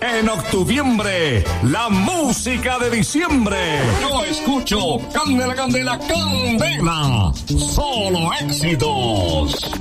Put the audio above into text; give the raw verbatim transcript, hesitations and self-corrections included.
En octubre, la música de diciembre. Yo escucho Candela, Candela, Candela. Solo éxitos.